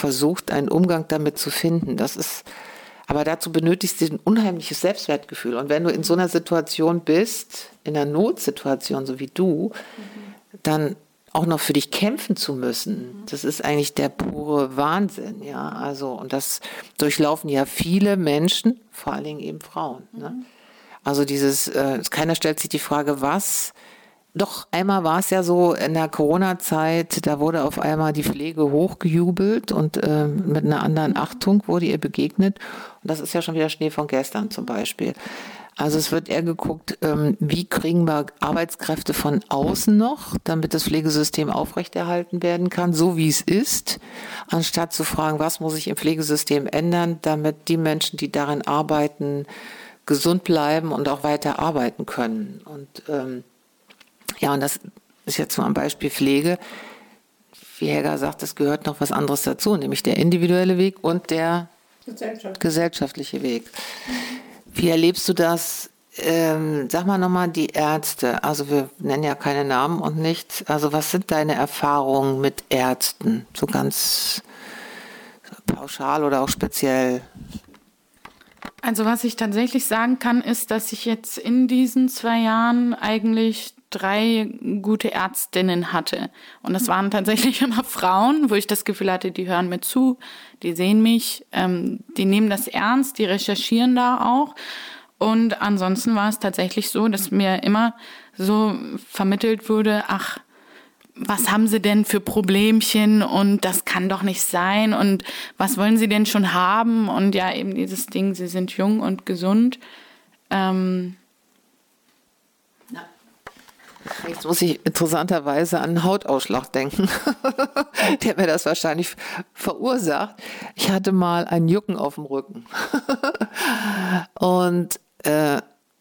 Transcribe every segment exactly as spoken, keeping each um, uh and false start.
versucht, einen Umgang damit zu finden. Das ist, aber dazu benötigst du ein unheimliches Selbstwertgefühl. Und wenn du in so einer Situation bist, in einer Notsituation, so wie du, mhm. dann auch noch für dich kämpfen zu müssen, das ist eigentlich der pure Wahnsinn, ja. Also, und das durchlaufen ja viele Menschen, vor allen Dingen eben Frauen. Mhm. Ne? Also dieses, äh, keiner stellt sich die Frage, was. Doch einmal war es ja so in der Corona-Zeit, da wurde auf einmal die Pflege hochgejubelt und äh, mit einer anderen Achtung wurde ihr begegnet. Und das ist ja schon wieder Schnee von gestern zum Beispiel. Also es wird eher geguckt, ähm, wie kriegen wir Arbeitskräfte von außen noch, damit das Pflegesystem aufrechterhalten werden kann, so wie es ist, anstatt zu fragen, was muss ich im Pflegesystem ändern, damit die Menschen, die darin arbeiten, gesund bleiben und auch weiter arbeiten können. Und ähm, ja, und das ist jetzt mal ein Beispiel Pflege. Wie Helga sagt, es gehört noch was anderes dazu, nämlich der individuelle Weg und der Gesellschaft. gesellschaftliche Weg. Wie erlebst du das? Ähm, sag mal nochmal die Ärzte. Also wir nennen ja keine Namen und nichts. Also was sind deine Erfahrungen mit Ärzten? So ganz pauschal oder auch speziell? Also was ich tatsächlich sagen kann, ist, dass ich jetzt in diesen zwei Jahren eigentlich drei gute Ärztinnen hatte. Und das waren tatsächlich immer Frauen, wo ich das Gefühl hatte, die hören mir zu, die sehen mich, ähm, die nehmen das ernst, die recherchieren da auch. Und ansonsten war es tatsächlich so, dass mir immer so vermittelt wurde, ach, was haben Sie denn für Problemchen und das kann doch nicht sein und was wollen Sie denn schon haben? Und ja, eben dieses Ding, Sie sind jung und gesund. Ähm, Jetzt muss ich interessanterweise an einen Hautausschlag denken. Der mir das wahrscheinlich verursacht. Ich hatte mal ein Jucken auf dem Rücken. Und äh,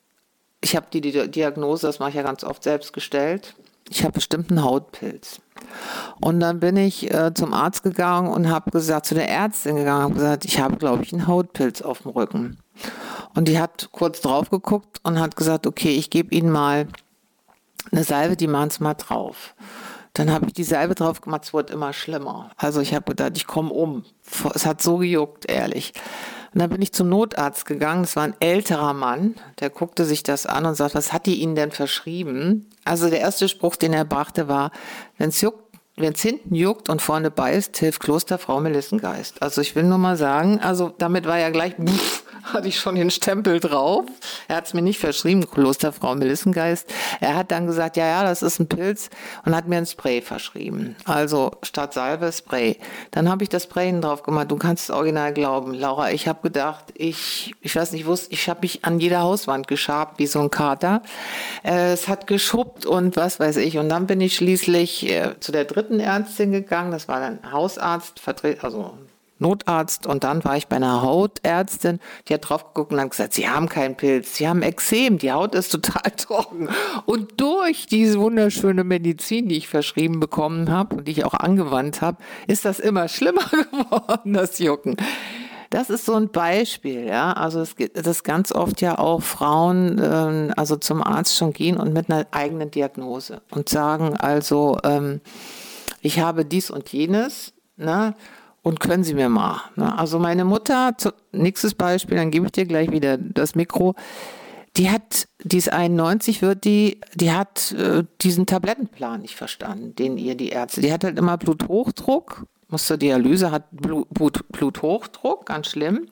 ich habe die, die Diagnose, das mache ich ja ganz oft selbst gestellt, ich habe bestimmt einen Hautpilz. Und dann bin ich äh, zum Arzt gegangen und habe gesagt, zu der Ärztin gegangen, habe gesagt, ich habe, glaube ich, einen Hautpilz auf dem Rücken. Und die hat kurz drauf geguckt und hat gesagt, okay, ich gebe Ihnen mal eine Salbe, die machen es mal drauf. Dann habe ich die Salbe drauf gemacht, es wurde immer schlimmer. Also ich habe gedacht, ich komme um. Es hat so gejuckt, ehrlich. Und dann bin ich zum Notarzt gegangen, das war ein älterer Mann, der guckte sich das an und sagt, was hat die Ihnen denn verschrieben? Also der erste Spruch, den er brachte, war, wenn es juckt, wenn es hinten juckt und vorne beißt, hilft Klosterfrau Melissengeist. Also ich will nur mal sagen, also damit war ja gleich, pff, hatte ich schon den Stempel drauf. Er hat es mir nicht verschrieben, Klosterfrau Melissengeist. Er hat dann gesagt, ja, ja, das ist ein Pilz und hat mir ein Spray verschrieben. Also statt Salbe, Spray. Dann habe ich das Spray drauf gemacht. Du kannst es original glauben, Laura. Ich habe gedacht, ich, ich weiß nicht, wusste, ich habe mich an jeder Hauswand geschabt, wie so ein Kater. Äh, es hat geschuppt und was weiß ich. Und dann bin ich schließlich äh, zu der dritten Ärztin gegangen. Das war dann Hausarzt, Vertreter, also Notarzt, und dann war ich bei einer Hautärztin, die hat drauf geguckt und hat gesagt, Sie haben keinen Pilz, Sie haben Ekzem, die Haut ist total trocken. Und durch diese wunderschöne Medizin, die ich verschrieben bekommen habe und die ich auch angewandt habe, ist das immer schlimmer geworden, das Jucken. Das ist so ein Beispiel, ja. Also es gibt das ganz oft ja auch Frauen, ähm, also zum Arzt schon gehen und mit einer eigenen Diagnose und sagen also, ähm, ich habe dies und jenes, ne? Und können Sie mir mal. Ne? Also meine Mutter, zu, nächstes Beispiel, dann gebe ich dir gleich wieder das Mikro, die hat, die ist einundneunzig, wird die, die hat äh, diesen Tablettenplan nicht verstanden, den ihr die Ärzte, die hat halt immer Bluthochdruck, musste Dialyse, hat Blut, Blut, Bluthochdruck, ganz schlimm.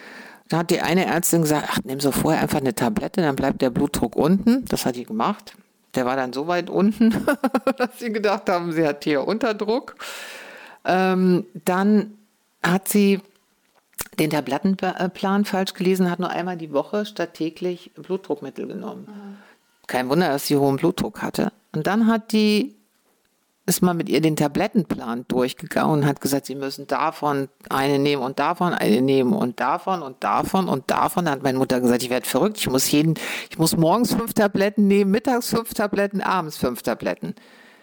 Da hat die eine Ärztin gesagt, ach, nimm so vorher einfach eine Tablette, dann bleibt der Blutdruck unten. Das hat die gemacht. Der war dann so weit unten, dass sie gedacht haben, sie hat hier Unterdruck. Ähm, dann hat sie den Tablettenplan falsch gelesen, hat nur einmal die Woche statt täglich Blutdruckmittel genommen. Mhm. Kein Wunder, dass sie hohen Blutdruck hatte. Und dann hat die, ist mal mit ihr den Tablettenplan durchgegangen und hat gesagt, sie müssen davon eine nehmen und davon eine nehmen und davon und davon und davon. Da hat meine Mutter gesagt, ich werde verrückt, ich muss jeden, ich muss morgens fünf Tabletten nehmen, mittags fünf Tabletten, abends fünf Tabletten.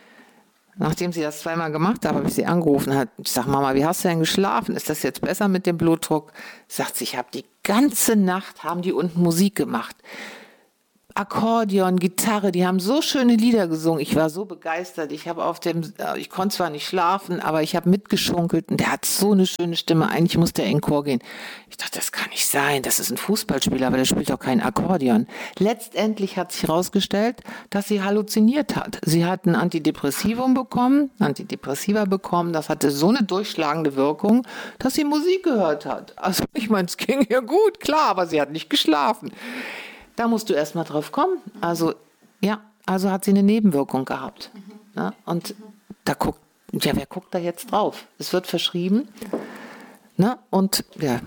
Nachdem sie das zweimal gemacht hat, habe ich sie angerufen. Hat, ich sage, Mama, wie hast du denn geschlafen? Ist das jetzt besser mit dem Blutdruck? Sagt sie, ich habe die ganze Nacht, haben die unten Musik gemacht. Akkordeon, Gitarre, die haben so schöne Lieder gesungen. Ich war so begeistert. Ich habe auf dem, ich konnte zwar nicht schlafen, aber ich habe mitgeschunkelt und der hat so eine schöne Stimme. Eigentlich muss der in den Chor gehen. Ich dachte, das kann nicht sein. Das ist ein Fußballspieler, aber der spielt doch kein Akkordeon. Letztendlich hat sich herausgestellt, dass sie halluziniert hat. Sie hat ein Antidepressivum bekommen, Antidepressiva bekommen. Das hatte so eine durchschlagende Wirkung, dass sie Musik gehört hat. Also ich meine, es ging ihr gut, klar, aber sie hat nicht geschlafen. Da musst du erst mal drauf kommen. Also, ja, also hat sie eine Nebenwirkung gehabt. Mhm. Ja, und mhm. da guckt, ja, wer guckt da jetzt drauf? Es wird verschrieben. Ne? Und, ja.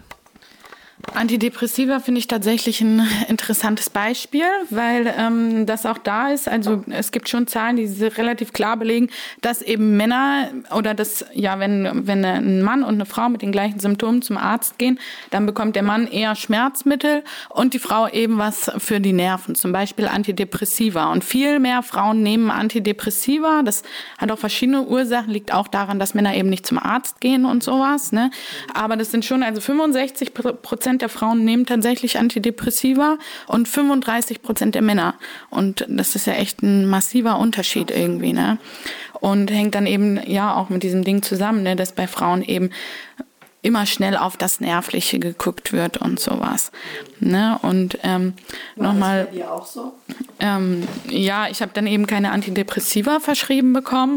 Antidepressiva finde ich tatsächlich ein interessantes Beispiel, weil ähm, das auch da ist. Also es gibt schon Zahlen, die relativ klar belegen, dass eben Männer oder das, ja, wenn, wenn ein Mann und eine Frau mit den gleichen Symptomen zum Arzt gehen, dann bekommt der Mann eher Schmerzmittel und die Frau eben was für die Nerven, zum Beispiel Antidepressiva. Und viel mehr Frauen nehmen Antidepressiva. Das hat auch verschiedene Ursachen, liegt auch daran, dass Männer eben nicht zum Arzt gehen und sowas. Ne? Aber das sind schon also fünfundsechzig Prozent der Frauen nehmen tatsächlich Antidepressiva und fünfunddreißig Prozent der Männer. Und das ist ja echt ein massiver Unterschied irgendwie, ne? Und hängt dann eben ja auch mit diesem Ding zusammen, ne, dass bei Frauen eben immer schnell auf das Nervliche geguckt wird und sowas. Ne? Und ähm, nochmal. War das bei dir auch so? Ähm, ja, ich habe dann eben keine Antidepressiva verschrieben bekommen.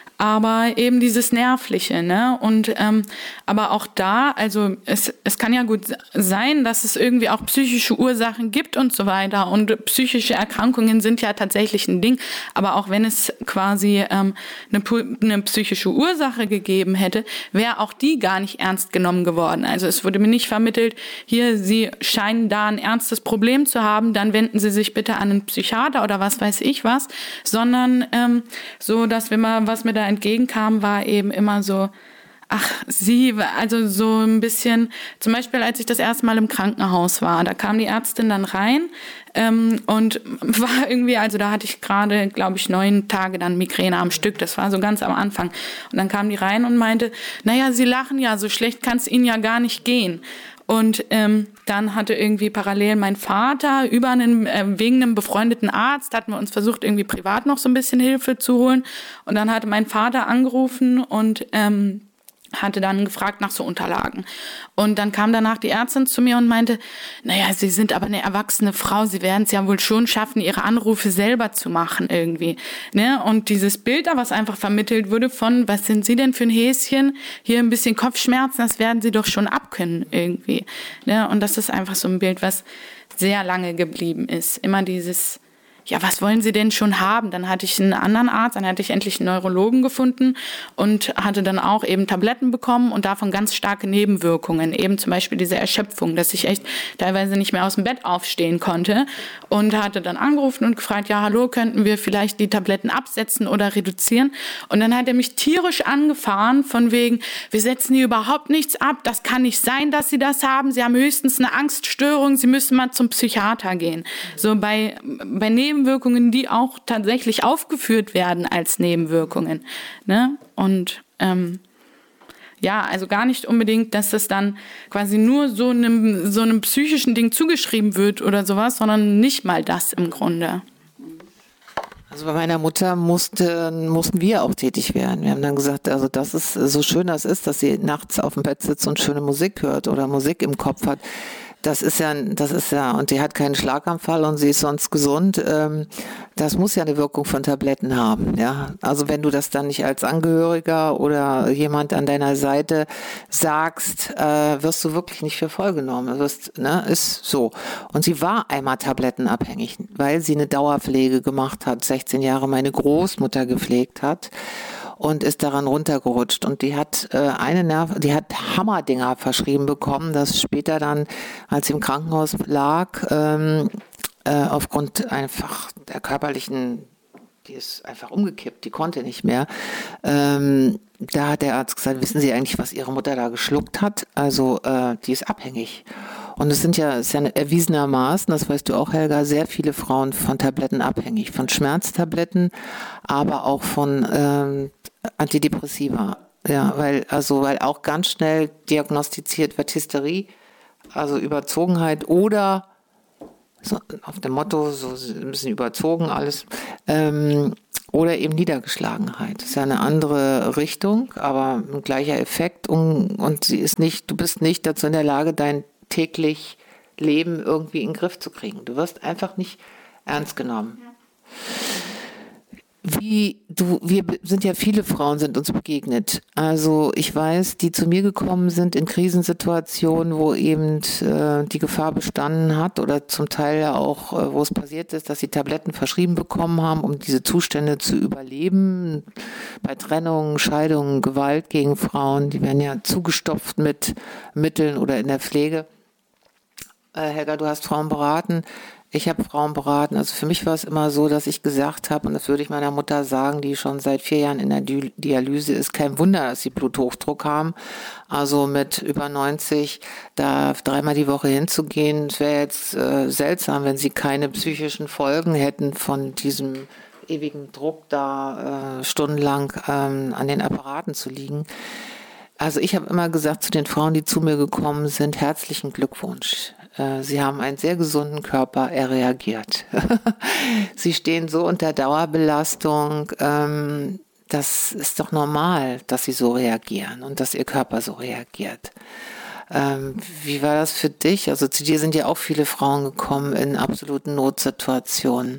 Aber eben dieses Nervliche, ne? Und ähm, aber auch da, also es, es kann ja gut sein, dass es irgendwie auch psychische Ursachen gibt und so weiter. Und psychische Erkrankungen sind ja tatsächlich ein Ding. Aber auch wenn es quasi ähm, eine, eine psychische Ursache gegeben hätte, wäre auch die gar nicht ernst genommen geworden. Also es wurde mir nicht vermittelt, hier, Sie scheinen da ein ernstes Problem zu haben, dann wenden Sie sich bitte an einen Psychiater oder was weiß ich was, sondern ähm, so, dass wenn man was mit der entgegenkam, war eben immer so, ach, sie, also so ein bisschen, zum Beispiel, als ich das erste Mal im Krankenhaus war, da kam die Ärztin dann rein ähm, und war irgendwie, also da hatte ich gerade, glaube ich, neun Tage dann Migräne am Stück, das war so ganz am Anfang. Und dann kam die rein und meinte, naja, Sie lachen ja, so schlecht kann es Ihnen ja gar nicht gehen. Und ähm, dann hatte irgendwie parallel mein Vater über einen, äh, wegen einem befreundeten Arzt, hatten wir uns versucht, irgendwie privat noch so ein bisschen Hilfe zu holen. Und dann hatte mein Vater angerufen und ähm, hatte dann gefragt nach so Unterlagen. Und dann kam danach die Ärztin zu mir und meinte, naja, Sie sind aber eine erwachsene Frau, Sie werden es ja wohl schon schaffen, Ihre Anrufe selber zu machen irgendwie. Ne? Und dieses Bild da, was einfach vermittelt wurde von, was sind Sie denn für ein Häschen? Hier ein bisschen Kopfschmerzen, das werden Sie doch schon abkönnen irgendwie. Ne? Und das ist einfach so ein Bild, was sehr lange geblieben ist. Immer dieses, ja, was wollen Sie denn schon haben? Dann hatte ich einen anderen Arzt, dann hatte ich endlich einen Neurologen gefunden und hatte dann auch eben Tabletten bekommen und davon ganz starke Nebenwirkungen. Eben zum Beispiel diese Erschöpfung, dass ich echt teilweise nicht mehr aus dem Bett aufstehen konnte und hatte dann angerufen und gefragt, ja, hallo, könnten wir vielleicht die Tabletten absetzen oder reduzieren? Und dann hat er mich tierisch angefahren von wegen, wir setzen hier überhaupt nichts ab, das kann nicht sein, dass Sie das haben, Sie haben höchstens eine Angststörung, Sie müssen mal zum Psychiater gehen. So bei, bei Nebenwirkungen Nebenwirkungen, die auch tatsächlich aufgeführt werden als Nebenwirkungen. Ne? Und ähm, ja, also gar nicht unbedingt, dass das dann quasi nur so einem, so einem psychischen Ding zugeschrieben wird oder sowas, sondern nicht mal das im Grunde. Also bei meiner Mutter musste, mussten wir auch tätig werden. Wir haben dann gesagt, also das ist so schön das ist, dass sie nachts auf dem Bett sitzt und schöne Musik hört oder Musik im Kopf hat. Das ist ja, das ist ja, und die hat keinen Schlaganfall und sie ist sonst gesund. Ähm, das muss ja eine Wirkung von Tabletten haben, ja. Also wenn du das dann nicht als Angehöriger oder jemand an deiner Seite sagst, äh, wirst du wirklich nicht für voll genommen. Du wirst, ne, ist so. Und sie war einmal tablettenabhängig, weil sie eine Dauerpflege gemacht hat, sechzehn Jahre meine Großmutter gepflegt hat. Und ist daran runtergerutscht. Und die hat äh, eine Nerv, die hat Hammerdinger verschrieben bekommen, das später dann, als sie im Krankenhaus lag, ähm, äh, aufgrund einfach der körperlichen, die ist einfach umgekippt, die konnte nicht mehr. Ähm, da hat der Arzt gesagt, wissen Sie eigentlich, was Ihre Mutter da geschluckt hat? Also äh, die ist abhängig. Und es sind ja, es ist ja erwiesenermaßen, das weißt du auch, Helga, sehr viele Frauen von Tabletten abhängig, von Schmerztabletten, aber auch von ähm, Antidepressiva. Ja, weil, also, weil auch ganz schnell diagnostiziert wird Hysterie, also Überzogenheit oder so auf dem Motto, so ein bisschen überzogen alles. Ähm, oder eben Niedergeschlagenheit. Das ist ja eine andere Richtung, aber ein gleicher Effekt. Und, und sie ist nicht, du bist nicht dazu in der Lage, dein täglich Leben irgendwie in den Griff zu kriegen. Du wirst einfach nicht ernst genommen. Wie du, wir sind ja viele Frauen sind uns begegnet. Also ich weiß, die zu mir gekommen sind in Krisensituationen, wo eben äh, die Gefahr bestanden hat oder zum Teil ja auch, äh, wo es passiert ist, dass sie Tabletten verschrieben bekommen haben, um diese Zustände zu überleben. Bei Trennungen, Scheidungen, Gewalt gegen Frauen, die werden ja zugestopft mit Mitteln oder in der Pflege. Äh, Helga, du hast Frauen beraten. Ich habe Frauen beraten. Also für mich war es immer so, dass ich gesagt habe, und das würde ich meiner Mutter sagen, die schon seit vier Jahren in der Dialyse ist, kein Wunder, dass sie Bluthochdruck haben. Also mit über neunzig da dreimal die Woche hinzugehen, es wäre jetzt äh, seltsam, wenn sie keine psychischen Folgen hätten von diesem ewigen Druck, da äh, stundenlang ähm, an den Apparaten zu liegen. Also ich habe immer gesagt zu den Frauen, die zu mir gekommen sind, herzlichen Glückwunsch. Sie haben einen sehr gesunden Körper, er reagiert. Sie stehen so unter Dauerbelastung, das ist doch normal, dass Sie so reagieren und dass Ihr Körper so reagiert. Wie war das für dich? Also zu dir sind ja auch viele Frauen gekommen in absoluten Notsituationen.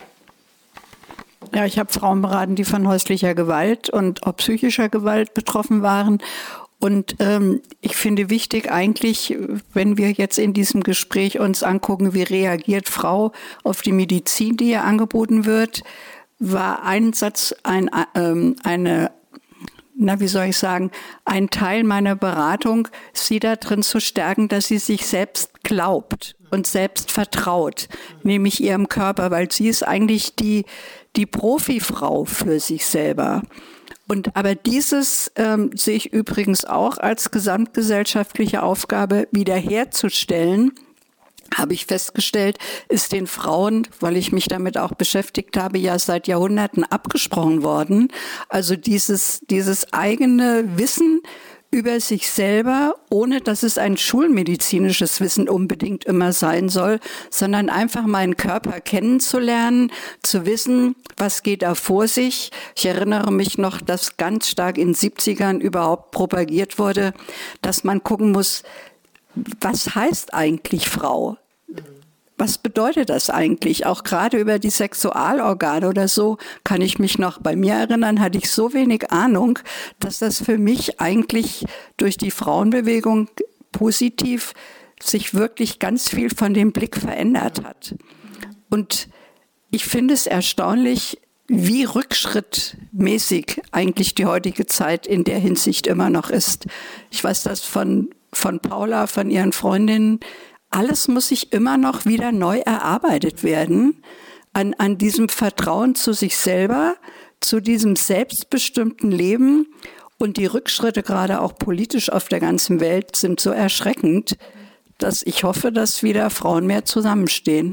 Ja, ich habe Frauen beraten, die von häuslicher Gewalt und auch psychischer Gewalt betroffen waren. Und ähm, ich finde wichtig eigentlich, wenn wir jetzt in diesem Gespräch uns angucken, wie reagiert Frau auf die Medizin, die ihr angeboten wird, war ein Satz, ein, ähm, eine, na wie soll ich sagen, ein Teil meiner Beratung, sie da drin zu stärken, dass sie sich selbst glaubt und selbst vertraut, nämlich ihrem Körper, weil sie ist eigentlich die, die Profifrau für sich selber. Und aber dieses ähm, sehe ich übrigens auch als gesamtgesellschaftliche Aufgabe wiederherzustellen, habe ich festgestellt, ist den Frauen, weil ich mich damit auch beschäftigt habe, ja seit Jahrhunderten abgesprochen worden. Also dieses, dieses eigene Wissen über sich selber, ohne dass es ein schulmedizinisches Wissen unbedingt immer sein soll, sondern einfach meinen Körper kennenzulernen, zu wissen, was geht da vor sich. Ich erinnere mich noch, dass ganz stark in den siebzigern überhaupt propagiert wurde, dass man gucken muss, was heißt eigentlich Frau? Was bedeutet das eigentlich? Auch gerade über die Sexualorgane oder so kann ich mich noch bei mir erinnern, hatte ich so wenig Ahnung, dass das für mich eigentlich durch die Frauenbewegung positiv sich wirklich ganz viel von dem Blick verändert hat. Und ich finde es erstaunlich, wie rückschrittmäßig eigentlich die heutige Zeit in der Hinsicht immer noch ist. Ich weiß das von, von Paula, von ihren Freundinnen. Alles muss sich immer noch wieder neu erarbeitet werden an, an diesem Vertrauen zu sich selber, zu diesem selbstbestimmten Leben. Und die Rückschritte gerade auch politisch auf der ganzen Welt sind so erschreckend, dass ich hoffe, dass wieder Frauen mehr zusammenstehen.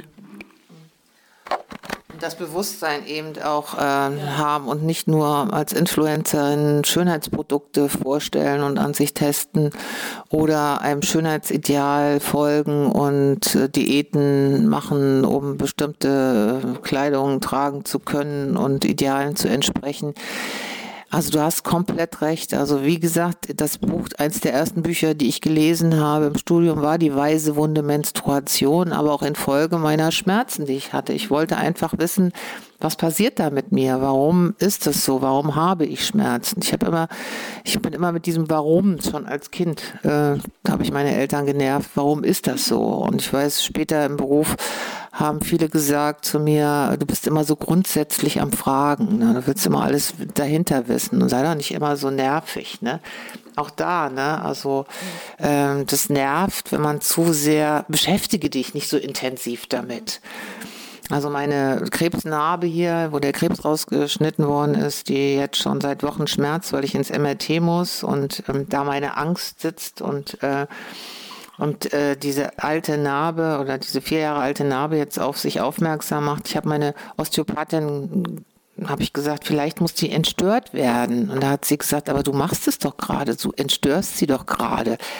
Das Bewusstsein eben auch äh, haben und nicht nur als Influencerin Schönheitsprodukte vorstellen und an sich testen oder einem Schönheitsideal folgen und äh, Diäten machen, um bestimmte Kleidung tragen zu können und Idealen zu entsprechen. Also du hast komplett recht. Also wie gesagt, das Buch, eins der ersten Bücher, die ich gelesen habe im Studium, war die Weiße Wunde Menstruation, aber auch infolge meiner Schmerzen, die ich hatte. Ich wollte einfach wissen, was passiert da mit mir? Warum ist das so? Warum habe ich Schmerzen? Ich habe immer, ich bin immer mit diesem Warum schon als Kind, äh, da habe ich meine Eltern genervt. Warum ist das so? Und ich weiß, später im Beruf haben viele gesagt zu mir, du bist immer so grundsätzlich am Fragen, ne? Du willst immer alles dahinter wissen und sei doch nicht immer so nervig, ne? Auch da, ne? Also ähm, das nervt, wenn man zu sehr, beschäftige dich nicht so intensiv damit. Also meine Krebsnarbe hier, wo der Krebs rausgeschnitten worden ist, die jetzt schon seit Wochen schmerzt, weil ich ins M R T muss und ähm, da meine Angst sitzt und äh, und äh, diese alte Narbe oder diese vier Jahre alte Narbe jetzt auf sich aufmerksam macht. Ich habe meine Osteopathin, habe ich gesagt, vielleicht muss die entstört werden. Und da hat sie gesagt, aber du machst es doch gerade, du entstörst sie doch gerade.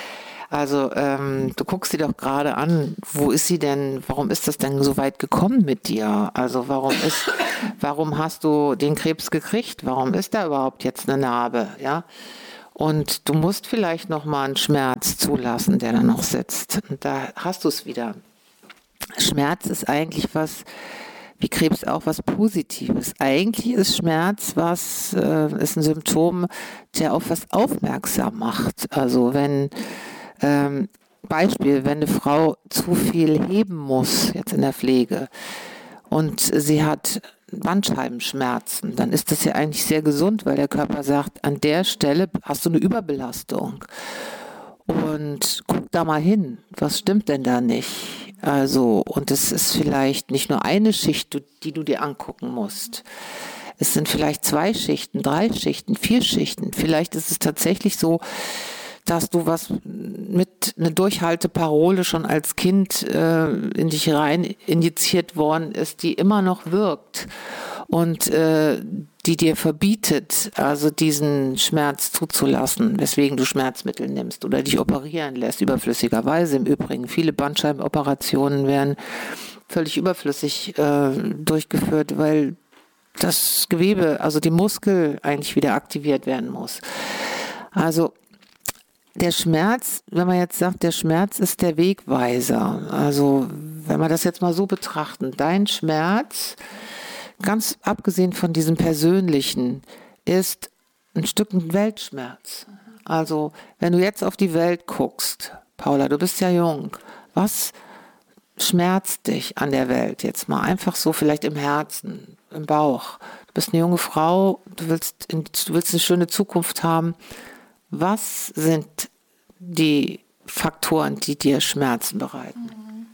Also ähm, du guckst sie doch gerade an, wo ist sie denn, warum ist das denn so weit gekommen mit dir? Also warum ist, warum hast du den Krebs gekriegt? Warum ist da überhaupt jetzt eine Narbe? Ja? Und du musst vielleicht nochmal einen Schmerz zulassen, der da noch sitzt. Und da hast du es wieder. Schmerz ist eigentlich was, wie Krebs auch, was Positives. Eigentlich ist Schmerz was, äh, ist ein Symptom, der auf was aufmerksam macht. Also wenn, ähm, Beispiel, wenn eine Frau zu viel heben muss, jetzt in der Pflege, und sie hat Bandscheibenschmerzen, dann ist das ja eigentlich sehr gesund, weil der Körper sagt, an der Stelle hast du eine Überbelastung. Und guck da mal hin, was stimmt denn da nicht? Also, und es ist vielleicht nicht nur eine Schicht, die du dir angucken musst. Es sind vielleicht zwei Schichten, drei Schichten, vier Schichten. Vielleicht ist es tatsächlich so, dass du was mit einer Durchhalteparole schon als Kind äh, in dich rein injiziert worden ist, die immer noch wirkt und äh, die dir verbietet, also diesen Schmerz zuzulassen, weswegen du Schmerzmittel nimmst oder dich operieren lässt, überflüssigerweise im Übrigen. Viele Bandscheibenoperationen werden völlig überflüssig äh, durchgeführt, weil das Gewebe, also die Muskel eigentlich wieder aktiviert werden muss. Also der Schmerz, wenn man jetzt sagt, der Schmerz ist der Wegweiser, also wenn wir das jetzt mal so betrachten, dein Schmerz, ganz abgesehen von diesem persönlichen, ist ein Stück Weltschmerz. Also wenn du jetzt auf die Welt guckst, Paula, du bist ja jung, was schmerzt dich an der Welt jetzt mal? Einfach so vielleicht im Herzen, im Bauch. Du bist eine junge Frau, du willst, du willst eine schöne Zukunft haben. Was sind die Faktoren, die dir Schmerzen bereiten?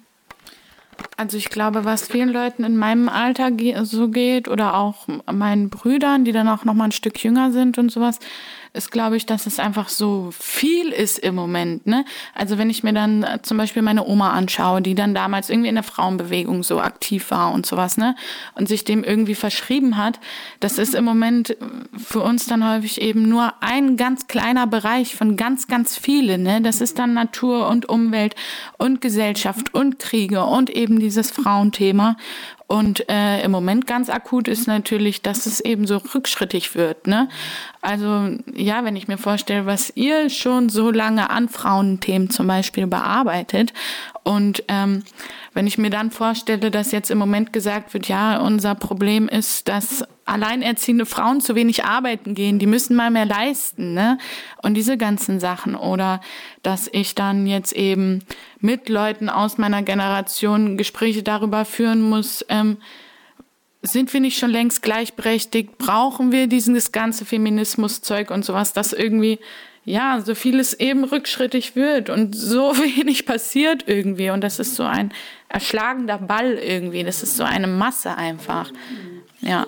Also ich glaube, was vielen Leuten in meinem Alter ge- so geht oder auch meinen Brüdern, die dann auch noch mal ein Stück jünger sind und sowas, ist, glaube ich, dass es einfach so viel ist im Moment, ne? Also wenn ich mir dann äh, zum Beispiel meine Oma anschaue, die dann damals irgendwie in der Frauenbewegung so aktiv war und sowas, ne? Und sich dem irgendwie verschrieben hat, das ist im Moment für uns dann häufig eben nur ein ganz kleiner Bereich von ganz, ganz vielen, ne? Das ist dann Natur und Umwelt und Gesellschaft und Kriege und eben dieses Frauenthema. Und äh, im Moment ganz akut ist natürlich, dass es eben so rückschrittig wird, ne? Also ja, wenn ich mir vorstelle, was ihr schon so lange an Frauenthemen zum Beispiel bearbeitet und ähm, wenn ich mir dann vorstelle, dass jetzt im Moment gesagt wird, ja, unser Problem ist, dass alleinerziehende Frauen zu wenig arbeiten gehen, die müssen mal mehr leisten, ne? Und diese ganzen Sachen. Oder dass ich dann jetzt eben mit Leuten aus meiner Generation Gespräche darüber führen muss, ähm, sind wir nicht schon längst gleichberechtigt? Brauchen wir dieses ganze Feminismuszeug und sowas, dass irgendwie, ja, so vieles eben rückschrittig wird und so wenig passiert irgendwie. Und das ist so ein erschlagender Ball irgendwie. Das ist so eine Masse einfach. Ja.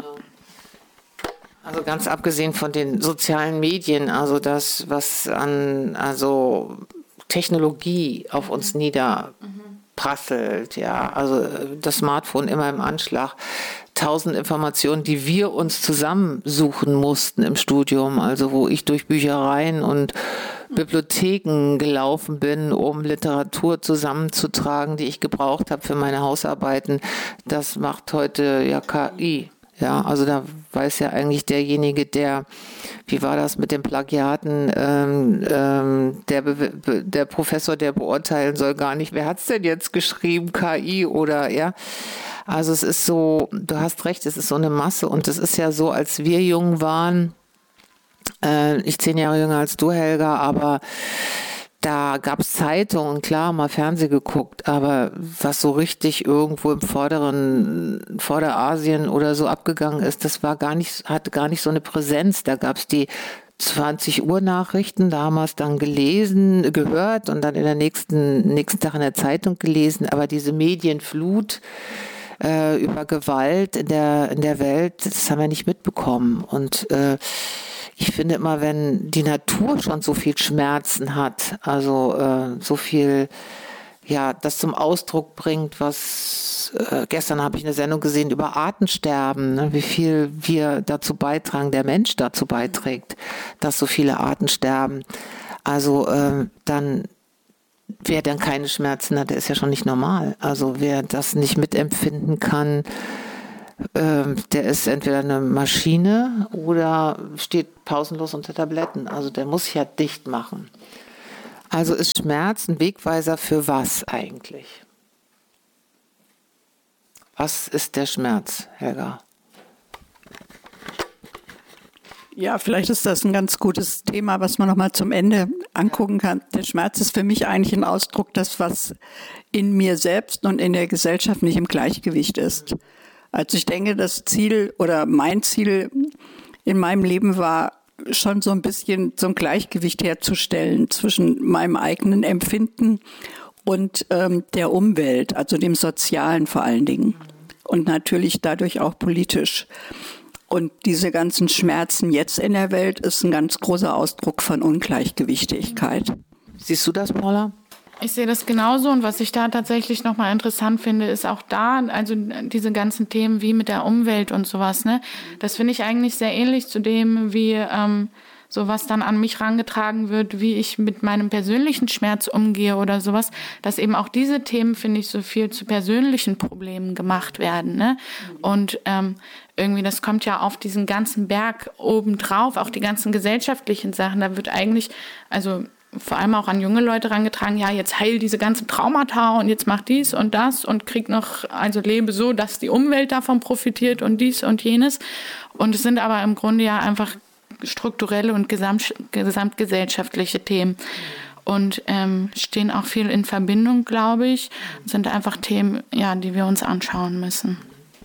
Also ganz abgesehen von den sozialen Medien, also das, was an also Technologie auf uns niederprasselt, ja, also das Smartphone immer im Anschlag, tausend Informationen, die wir uns zusammensuchen mussten im Studium, also wo ich durch Büchereien und Bibliotheken gelaufen bin, um Literatur zusammenzutragen, die ich gebraucht habe für meine Hausarbeiten, das macht heute ja K I. Ja, also da weiß ja eigentlich derjenige, der, wie war das mit den Plagiaten, ähm, ähm, der, Be- der Professor, der beurteilen soll, gar nicht, wer hat's denn jetzt geschrieben, K I oder, ja. Also es ist so, du hast recht, es ist so eine Masse und es ist ja so, als wir jung waren, äh, ich zehn Jahre jünger als du, Helga, aber da gab es Zeitungen, klar, mal Fernsehen geguckt, aber was so richtig irgendwo im vorderen, Vorderasien oder so abgegangen ist, das war gar nicht, hatte gar nicht so eine Präsenz. Da gab es die zwanzig Uhr Nachrichten, da haben wir es dann gelesen, gehört und dann in der nächsten, nächsten Tag in der Zeitung gelesen, aber diese Medienflut äh, über Gewalt in der, in der Welt, das haben wir nicht mitbekommen und äh, ich finde immer, wenn die Natur schon so viel Schmerzen hat, also äh, so viel, ja, das zum Ausdruck bringt, was äh, gestern habe ich eine Sendung gesehen über Artensterben, ne, wie viel wir dazu beitragen, der Mensch dazu beiträgt, dass so viele Arten sterben. Also äh, dann wer dann keine Schmerzen hat, der ist ja schon nicht normal. Also wer das nicht mitempfinden kann, äh, der ist entweder eine Maschine oder steht pausenlos unter Tabletten. Also der muss sich ja dicht machen. Also ist Schmerz ein Wegweiser für was eigentlich? Was ist der Schmerz, Helga? Ja, vielleicht ist das ein ganz gutes Thema, was man noch mal zum Ende angucken kann. Der Schmerz ist für mich eigentlich ein Ausdruck, das, was in mir selbst und in der Gesellschaft nicht im Gleichgewicht ist. Also ich denke, das Ziel oder mein Ziel in meinem Leben war, schon so ein bisschen so ein Gleichgewicht herzustellen zwischen meinem eigenen Empfinden und ähm, der Umwelt, also dem Sozialen vor allen Dingen. Und natürlich dadurch auch politisch. Und diese ganzen Schmerzen jetzt in der Welt ist ein ganz großer Ausdruck von Ungleichgewichtigkeit. Siehst du das, Paula? Ich sehe das genauso, und was ich da tatsächlich nochmal interessant finde, ist auch da, also diese ganzen Themen wie mit der Umwelt und sowas, ne? Das finde ich eigentlich sehr ähnlich zu dem, wie ähm, so was dann an mich rangetragen wird, wie ich mit meinem persönlichen Schmerz umgehe oder sowas, dass eben auch diese Themen, finde ich, so viel zu persönlichen Problemen gemacht werden, ne? Und ähm, irgendwie, das kommt ja auf diesen ganzen Berg obendrauf, auch die ganzen gesellschaftlichen Sachen, da wird eigentlich, also vor allem auch an junge Leute rangetragen, ja, jetzt heil diese ganzen Traumata und jetzt mach dies und das und krieg noch, also lebe so, dass die Umwelt davon profitiert und dies und jenes. Und es sind aber im Grunde ja einfach strukturelle und gesamt, gesamtgesellschaftliche Themen und ähm, stehen auch viel in Verbindung, glaube ich, sind einfach Themen, ja, die wir uns anschauen müssen.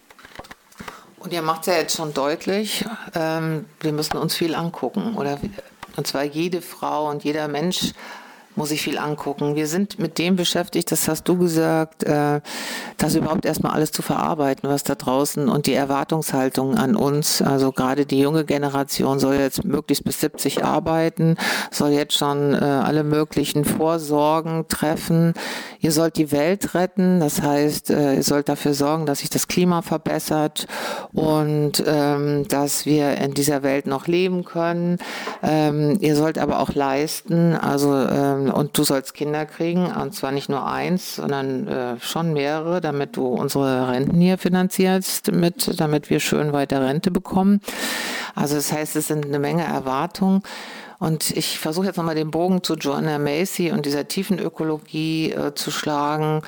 Und ihr macht es ja jetzt schon deutlich, ähm, wir müssen uns viel angucken, oder? Und zwar jede Frau und jeder Mensch muss sich viel angucken. Wir sind mit dem beschäftigt, das hast du gesagt, äh, das überhaupt erstmal alles zu verarbeiten, was da draußen und die Erwartungshaltung an uns, also gerade die junge Generation soll jetzt möglichst bis siebzig arbeiten, soll jetzt schon äh, alle möglichen Vorsorgen treffen. Ihr sollt die Welt retten, das heißt, äh, ihr sollt dafür sorgen, dass sich das Klima verbessert und ähm, dass wir in dieser Welt noch leben können. Ähm, ihr sollt aber auch leisten, also ähm, und du sollst Kinder kriegen, und zwar nicht nur eins, sondern äh, schon mehrere, damit du unsere Renten hier finanzierst, mit, damit wir schön weiter Rente bekommen. Also das heißt, es sind eine Menge Erwartungen. Und ich versuche jetzt nochmal den Bogen zu Joanna Macy und dieser Tiefenökologie äh, zu schlagen.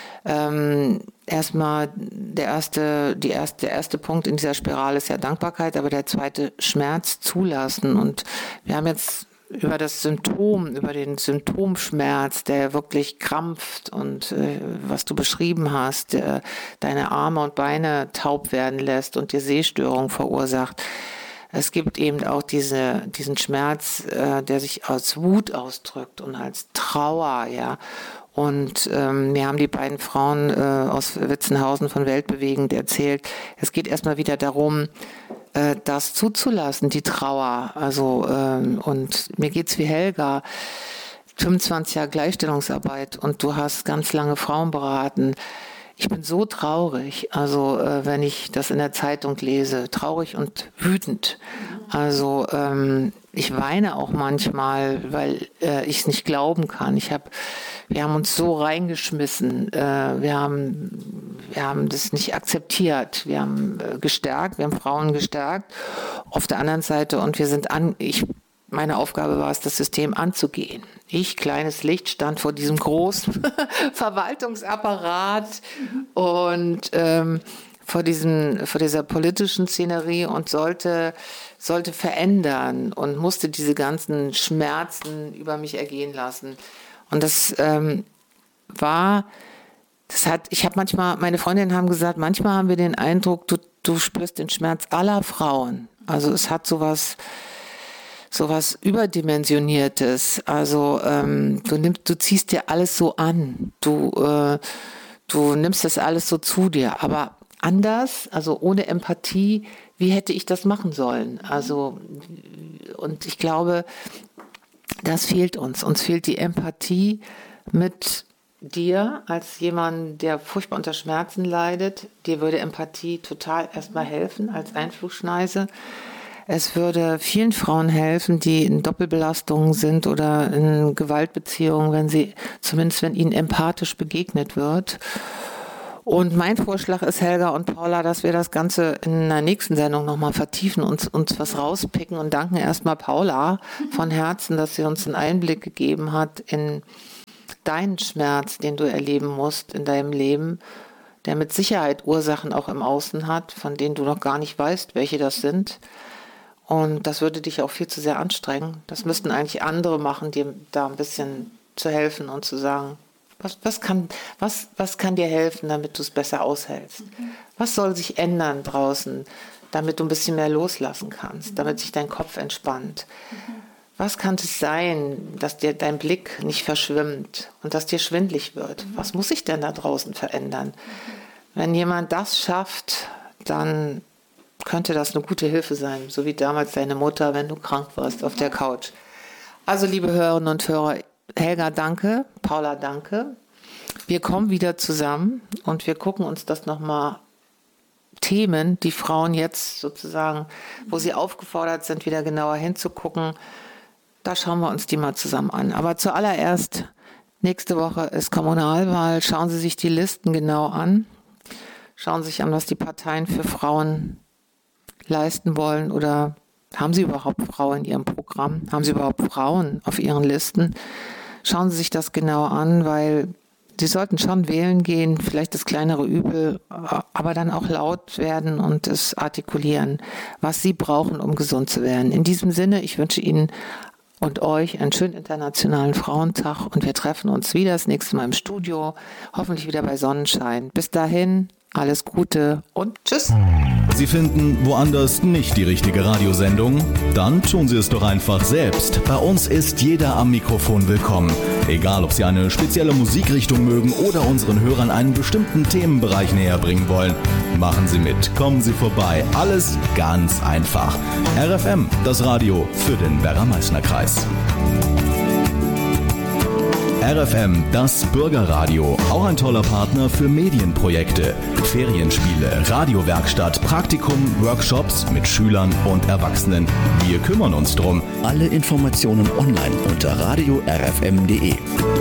Ähm, erstmal der erste, die erste, der erste Punkt in dieser Spirale ist ja Dankbarkeit, aber der zweite Schmerz zulassen. Und wir haben jetzt über das Symptom, über den Symptomschmerz, der wirklich krampft und äh, was du beschrieben hast, der deine Arme und Beine taub werden lässt und dir Sehstörungen verursacht. Es gibt eben auch diese, diesen Schmerz, äh, der sich als Wut ausdrückt und als Trauer, ja. Und ähm, mir haben die beiden Frauen äh, aus Witzenhausen von Weltbewegend erzählt, es geht erstmal wieder darum, äh, das zuzulassen, die Trauer. Also ähm, und mir geht's wie Helga, fünfundzwanzig Jahre Gleichstellungsarbeit und du hast ganz lange Frauen beraten. Ich bin so traurig, also äh, wenn ich das in der Zeitung lese, traurig und wütend. Also ähm, ich weine auch manchmal, weil äh, ich es nicht glauben kann. Ich habe, wir haben uns so reingeschmissen, äh, wir haben, wir haben das nicht akzeptiert, wir haben äh, gestärkt, wir haben Frauen gestärkt. Auf der anderen Seite und wir sind an, ich Meine Aufgabe war es, das System anzugehen. Ich, kleines Licht, stand vor diesem großen Verwaltungsapparat und ähm, vor, diesem, vor dieser politischen Szenerie und sollte, sollte verändern und musste diese ganzen Schmerzen über mich ergehen lassen. Und das ähm, war, das hat, ich habe manchmal, meine Freundinnen haben gesagt, manchmal haben wir den Eindruck, du, du spürst den Schmerz aller Frauen. Also es hat sowas... sowas Überdimensioniertes. Also ähm, du nimmst, du ziehst dir alles so an. Du, äh, du nimmst das alles so zu dir. Aber anders, also ohne Empathie, wie hätte ich das machen sollen? Also, und ich glaube, das fehlt uns. Uns fehlt die Empathie mit dir als jemand, der furchtbar unter Schmerzen leidet. Dir würde Empathie total erstmal helfen als Einflugschneise. Es würde vielen Frauen helfen, die in Doppelbelastungen sind oder in Gewaltbeziehungen, wenn sie, zumindest wenn ihnen empathisch begegnet wird. Und mein Vorschlag ist, Helga und Paula, dass wir das Ganze in der nächsten Sendung nochmal vertiefen und uns was rauspicken und danken erstmal Paula von Herzen, dass sie uns einen Einblick gegeben hat in deinen Schmerz, den du erleben musst in deinem Leben, der mit Sicherheit Ursachen auch im Außen hat, von denen du noch gar nicht weißt, welche das sind. Und das würde dich auch viel zu sehr anstrengen. Das müssten eigentlich andere machen, dir da ein bisschen zu helfen und zu sagen, was, was, kann, was, was kann dir helfen, damit du es besser aushältst? Mhm. Was soll sich ändern draußen, damit du ein bisschen mehr loslassen kannst, mhm. damit sich dein Kopf entspannt? Mhm. Was kann es sein, dass dir dein Blick nicht verschwimmt und dass dir schwindlig wird? Mhm. Was muss sich denn da draußen verändern? Mhm. Wenn jemand das schafft, dann könnte das eine gute Hilfe sein, so wie damals deine Mutter, wenn du krank warst auf der Couch. Also liebe Hörerinnen und Hörer, Helga, danke, Paula, danke. Wir kommen wieder zusammen und wir gucken uns das nochmal Themen, die Frauen jetzt sozusagen, wo sie aufgefordert sind, wieder genauer hinzugucken, da schauen wir uns die mal zusammen an. Aber zuallererst, nächste Woche ist Kommunalwahl, schauen Sie sich die Listen genau an, schauen Sie sich an, was die Parteien für Frauen leisten wollen oder haben Sie überhaupt Frauen in Ihrem Programm? Haben Sie überhaupt Frauen auf Ihren Listen? Schauen Sie sich das genau an, weil Sie sollten schon wählen gehen, vielleicht das kleinere Übel, aber dann auch laut werden und es artikulieren, was Sie brauchen, um gesund zu werden. In diesem Sinne, ich wünsche Ihnen und euch einen schönen internationalen Frauentag und wir treffen uns wieder das nächste Mal im Studio, hoffentlich wieder bei Sonnenschein. Bis dahin, alles Gute und tschüss. Sie finden woanders nicht die richtige Radiosendung? Dann tun Sie es doch einfach selbst. Bei uns ist jeder am Mikrofon willkommen. Egal, ob Sie eine spezielle Musikrichtung mögen oder unseren Hörern einen bestimmten Themenbereich näher bringen wollen. Machen Sie mit, kommen Sie vorbei. Alles ganz einfach. R F M, das Radio für den Werra-Meißner-Kreis. R F M, das Bürgerradio, auch ein toller Partner für Medienprojekte, Ferienspiele, Radiowerkstatt, Praktikum, Workshops mit Schülern und Erwachsenen. Wir kümmern uns drum. Alle Informationen online unter radio r f m punkt d e.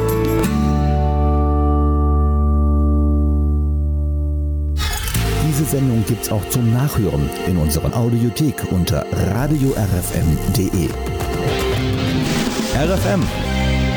Diese Sendung gibt's auch zum Nachhören in unserer Audiothek unter radio r f m punkt d e. R F M,